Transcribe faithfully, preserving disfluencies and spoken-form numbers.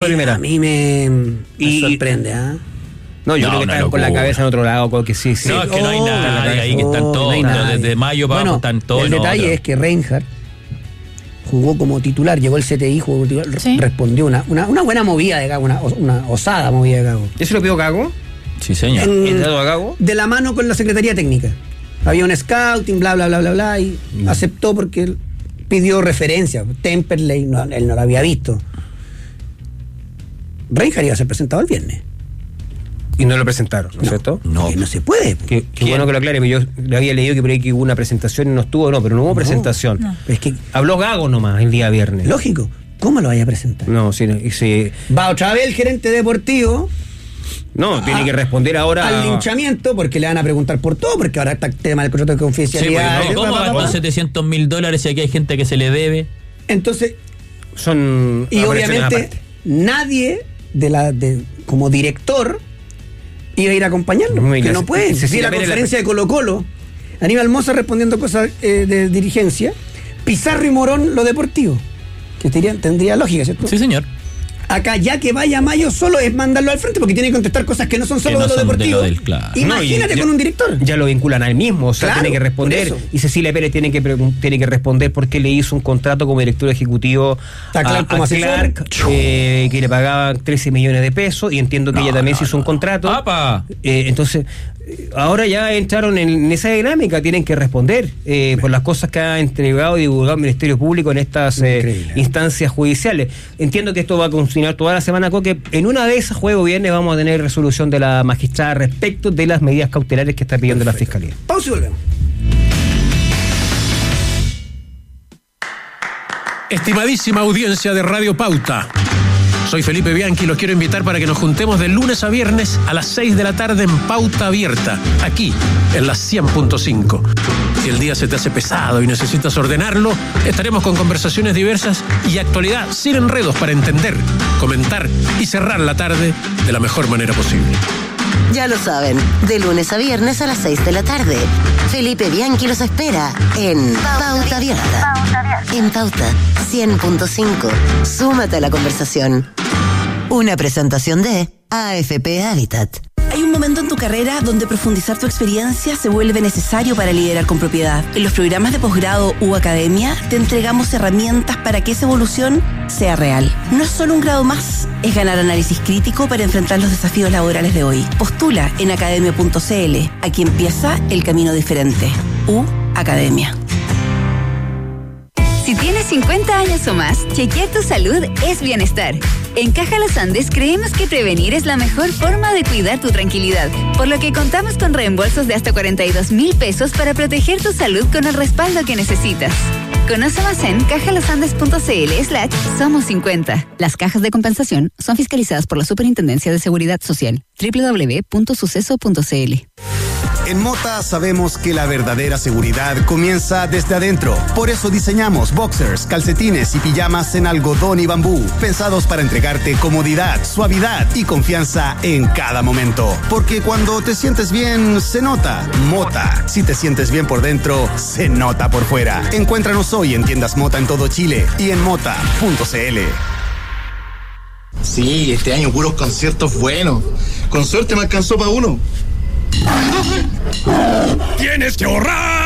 primera. A mí me, me y, sorprende, ¿ah? ¿eh? No, yo no, creo que están con la cabeza en otro lado, que sí, sí. No, es que oh, no hay nadie ahí, que están oh, todos, no hay nadie. desde mayo para bueno, abajo están todos. El detalle otro. es que Reinhardt jugó como titular, llegó el C T I, jugó como titular, ¿Sí? respondió una, una, una buena movida de Gago, una, una osada movida de Gago. ¿Eso lo pidió Gago? Sí, señor. En- ¿El dado a Gago? De la mano con la Secretaría Técnica. Había un scouting, bla, bla, bla, bla, bla, y Mm. aceptó porque él pidió referencia. Temperley, no, él no lo había visto. Reinhardt iba a ser presentado el viernes. Y no lo presentaron, ¿no es cierto? No. Que no se puede. Qué, qué bueno que lo aclare, porque yo le había leído que por ahí que hubo una presentación y no estuvo, no, pero no hubo presentación. no. Pero es que, Habló Gago nomás el día viernes. lógico, ¿cómo lo vaya a presentar? No, sí, y sí. Va otra vez el gerente deportivo No, tiene que responder ahora. al linchamiento porque le van a preguntar por todo, porque ahora está el tema del contrato de Sí, confidencialidad. porque no, ¿cómo pa, pa, pa, gastó pa. setecientos mil dólares si aquí hay gente que se le debe? Entonces, Son. y operaciones obviamente aparte. nadie de la de, como director iba a ir a acompañarlo, Muy que bien. no pueden. Cecilia Si la Pérez, conferencia de Colo Colo, Aníbal Moza respondiendo cosas eh, de dirigencia, Pizarro y Morón lo deportivo, que tendría, tendría lógica, ¿cierto? Sí, señor. Acá ya que vaya Mayo solo es mandarlo al frente porque tiene que contestar cosas que no son solo Que no de lo son de deportivo. lo del- claro. Imagínate No, y con ya- un director. Ya lo vinculan a él mismo, o sea, Claro, tiene que responder. por eso. Y Cecilia Pérez tiene que, pregun- tiene que responder por qué le hizo un contrato como director ejecutivo A Clark como asesor. Clark, eh, que le pagaban trece millones de pesos, y entiendo que No, ella también no, se hizo un contrato. ¡Apa! Eh, entonces, eh, ahora ya entraron en, en esa dinámica, tienen que responder eh, por las cosas que ha entregado y divulgado el Ministerio Público en estas eh, Increíble. instancias judiciales. Entiendo que esto va a continuar toda la semana, Coque. En una de esas, jueves o viernes, vamos a tener resolución de la magistrada respecto de las medidas cautelares que está pidiendo la Fiscalía. Pausa y volvemos. Estimadísima audiencia de Radio Pauta, soy Felipe Bianchi y los quiero invitar para que nos juntemos de lunes a viernes a las seis de la tarde en Pauta Abierta, aquí en la cien punto cinco. Si el día se te hace pesado y necesitas ordenarlo, estaremos con conversaciones diversas y actualidad sin enredos para entender, comentar y cerrar la tarde de la mejor manera posible. Ya lo saben, de lunes a viernes a las seis de la tarde. Felipe Bianchi los espera en Pauta Abierta. En Pauta cien punto cinco. Súmate a la conversación. Una presentación de A F P Habitat. Hay un momento en tu carrera donde profundizar tu experiencia se vuelve necesario para liderar con propiedad. En los programas de posgrado u academia te entregamos herramientas para que esa evolución sea real. No es solo un grado más, es ganar análisis crítico para enfrentar los desafíos laborales de hoy. Postula en academia punto c l. Aquí empieza el camino diferente. U Academia. Si tienes cincuenta años o más, chequear tu salud es bienestar. En Caja Los Andes creemos que prevenir es la mejor forma de cuidar tu tranquilidad, por lo que contamos con reembolsos de hasta cuarenta y dos mil pesos para proteger tu salud con el respaldo que necesitas. Conoce más en cajalosandes punto c l slash somos cincuenta. Las cajas de compensación son fiscalizadas por la Superintendencia de Seguridad Social. doble u doble u doble u punto suceso punto c l. En Mota sabemos que la verdadera seguridad comienza desde adentro. Por eso diseñamos boxers, calcetines y pijamas en algodón y bambú, pensados para entregarte comodidad, suavidad y confianza en cada momento. Porque cuando te sientes bien, se nota. Mota. Si te sientes bien por dentro, se nota por fuera. Encuéntranos hoy en tiendas Mota en todo Chile y en mota punto c l. Sí, este año puros conciertos buenos. Con suerte me alcanzó para uno. ¡Tienes que ahorrar!